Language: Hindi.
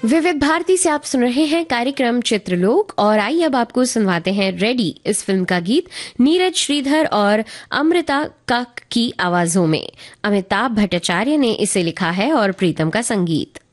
विविध भारती से आप सुन रहे हैं कार्यक्रम चित्रलोक और आइए अब आपको सुनवाते हैं रेडी इस फिल्म का गीत नीरज श्रीधर और अमृता काक की आवाजों में। अमिताभ भट्टाचार्य ने इसे लिखा है और प्रीतम का संगीत।